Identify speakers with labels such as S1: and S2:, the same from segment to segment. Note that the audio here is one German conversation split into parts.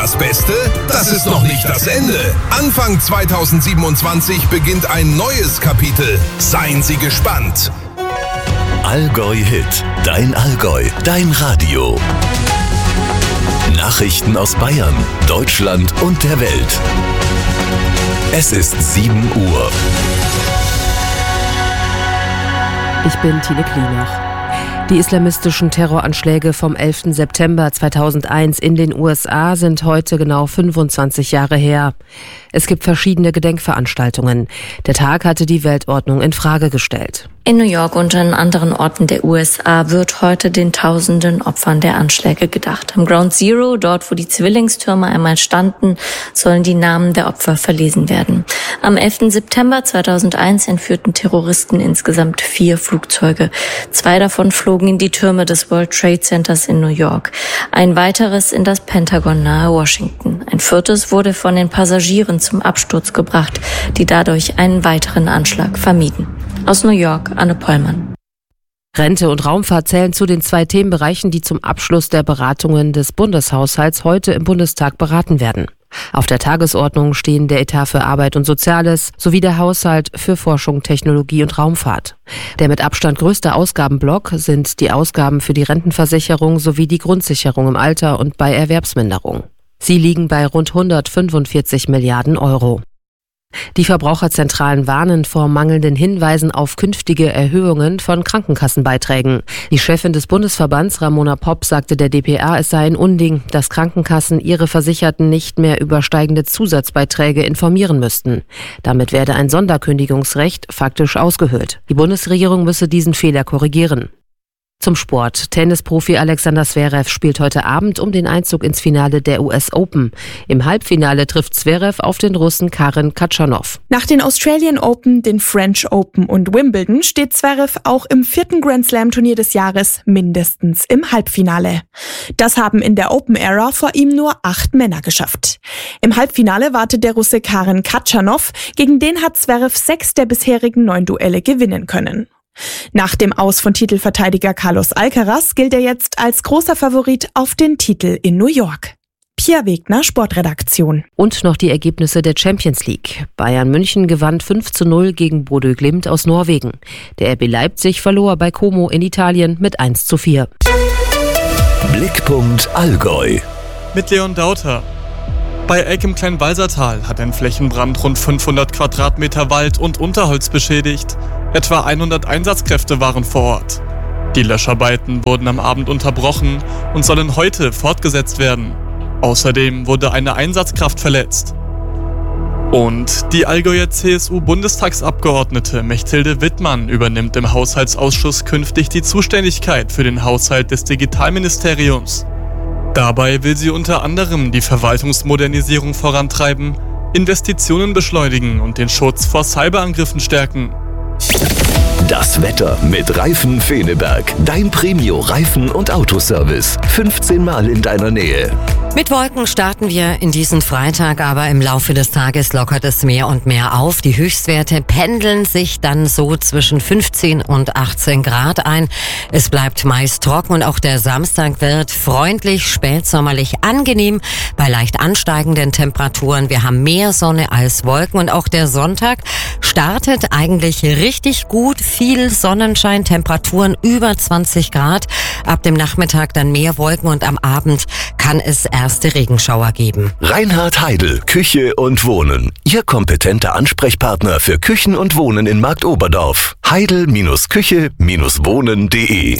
S1: Das Beste, das ist noch nicht das Ende. Anfang 2027 beginnt ein neues Kapitel. Seien Sie gespannt.
S2: Allgäu Hit, dein Allgäu, dein Radio. Nachrichten aus Bayern, Deutschland und der Welt. Es ist 7 Uhr.
S3: Ich bin Tine Klinach. Die islamistischen Terroranschläge vom 11. September 2001 in den USA sind heute genau 25 Jahre her. Es gibt verschiedene Gedenkveranstaltungen. Der Tag hatte die Weltordnung in Frage gestellt.
S4: In New York und an anderen Orten der USA wird heute den tausenden Opfern der Anschläge gedacht. Am Ground Zero, dort wo die Zwillingstürme einmal standen, sollen die Namen der Opfer verlesen werden. Am 11. September 2001 entführten Terroristen insgesamt 4 Flugzeuge. 2 davon flogen in die Türme des World Trade Centers in New York. Ein weiteres in das Pentagon nahe Washington. Ein 4. wurde von den Passagieren zum Absturz gebracht, die dadurch einen weiteren Anschlag vermieden. Aus New York, Anne Pollmann.
S3: Rente und Raumfahrt zählen zu den 2 Themenbereichen, die zum Abschluss der Beratungen des Bundeshaushalts heute im Bundestag beraten werden. Auf der Tagesordnung stehen der Etat für Arbeit und Soziales sowie der Haushalt für Forschung, Technologie und Raumfahrt. Der mit Abstand größte Ausgabenblock sind die Ausgaben für die Rentenversicherung sowie die Grundsicherung im Alter und bei Erwerbsminderung. Sie liegen bei rund 145 Milliarden Euro. Die Verbraucherzentralen warnen vor mangelnden Hinweisen auf künftige Erhöhungen von Krankenkassenbeiträgen. Die Chefin des Bundesverbands, Ramona Popp, sagte der dpa, es sei ein Unding, dass Krankenkassen ihre Versicherten nicht mehr über steigende Zusatzbeiträge informieren müssten. Damit werde ein Sonderkündigungsrecht faktisch ausgehöhlt. Die Bundesregierung müsse diesen Fehler korrigieren. Zum Sport. Tennisprofi Alexander Zverev spielt heute Abend um den Einzug ins Finale der US Open. Im Halbfinale trifft Zverev auf den Russen Karen Khachanov.
S5: Nach den Australian Open, den French Open und Wimbledon steht Zverev auch im 4. Grand Slam Turnier des Jahres mindestens im Halbfinale. Das haben in der Open-Ära vor ihm nur 8 Männer geschafft. Im Halbfinale wartet der Russe Karen Khachanov, gegen den hat Zverev 6 der bisherigen 9 Duelle gewinnen können. Nach dem Aus von Titelverteidiger Carlos Alcaraz gilt er jetzt als großer Favorit auf den Titel in New York. Pia Wegner, Sportredaktion.
S3: Und noch die Ergebnisse der Champions League. Bayern München gewann 5:0 gegen Bodø Glimt aus Norwegen. Der RB Leipzig verlor bei Como in Italien mit 1:4.
S2: Blickpunkt Allgäu.
S6: Mit Leon Dauter. Bei Eck im Kleinwalsertal hat ein Flächenbrand rund 500 Quadratmeter Wald und Unterholz beschädigt. Etwa 100 Einsatzkräfte waren vor Ort. Die Löscharbeiten wurden am Abend unterbrochen und sollen heute fortgesetzt werden. Außerdem wurde eine Einsatzkraft verletzt. Und die Allgäuer CSU-Bundestagsabgeordnete Mechthilde Wittmann übernimmt im Haushaltsausschuss künftig die Zuständigkeit für den Haushalt des Digitalministeriums. Dabei will sie unter anderem die Verwaltungsmodernisierung vorantreiben, Investitionen beschleunigen und den Schutz vor Cyberangriffen stärken.
S2: Das Wetter mit Reifen Feneberg. Dein Premio-Reifen- und Autoservice. 15 Mal in deiner Nähe.
S7: Mit Wolken starten wir in diesen Freitag, aber im Laufe des Tages lockert es mehr und mehr auf. Die Höchstwerte pendeln sich dann so zwischen 15 und 18 Grad ein. Es bleibt meist trocken und auch der Samstag wird freundlich, spätsommerlich angenehm bei leicht ansteigenden Temperaturen. Wir haben mehr Sonne als Wolken und auch der Sonntag startet eigentlich richtig gut. Viel Sonnenschein, Temperaturen über 20 Grad. Ab dem Nachmittag dann mehr Wolken und am Abend kann es erste Regenschauer geben.
S2: Reinhard Heidel, Küche und Wohnen. Ihr kompetenter Ansprechpartner für Küchen und Wohnen in Marktoberdorf. Heidel-Küche-Wohnen.de.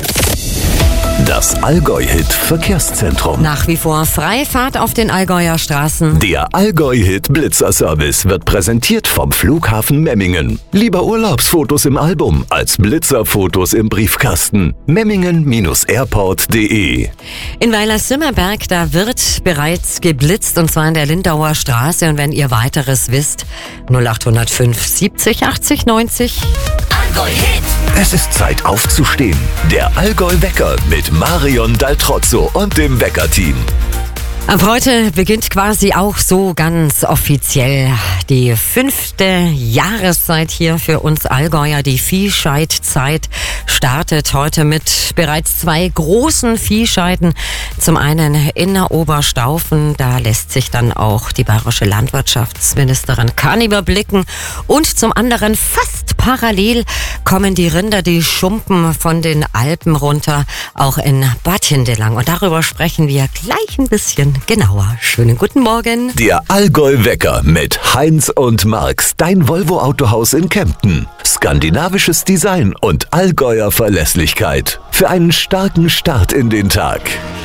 S2: Das Allgäu-Hit Verkehrszentrum.
S7: Nach wie vor Freifahrt auf den Allgäuer Straßen.
S2: Der Allgäu-Hit Blitzerservice wird präsentiert vom Flughafen Memmingen. Lieber Urlaubsfotos im Album als Blitzerfotos im Briefkasten. Memmingen-airport.de.
S7: In Weiler-Simmerberg, da wird bereits geblitzt und zwar in der Lindauer Straße. Und wenn ihr weiteres wisst, 0805 70 80 90.
S2: Allgäu-Hit. Es ist Zeit aufzustehen. Der Allgäu-Wecker mit Marion Daltrozzo und dem Wecker-Team.
S7: Ab heute beginnt quasi auch so ganz offiziell die 5. Jahreszeit hier für uns Allgäuer. Die Viehscheidzeit startet heute mit bereits 2 großen Viehscheiden. Zum einen in Oberstaufen, da lässt sich dann auch die bayerische Landwirtschaftsministerin Kahn überblicken. Und zum anderen fast parallel kommen die Rinder, die Schumpen von den Alpen runter, auch in Bad Hindelang. Und darüber sprechen wir gleich ein bisschen genauer. Schönen guten Morgen.
S2: Der Allgäu-Wecker mit Heinz und Marx, dein Volvo-Autohaus in Kempten. Skandinavisches Design und Allgäuer Verlässlichkeit. Für einen starken Start in den Tag.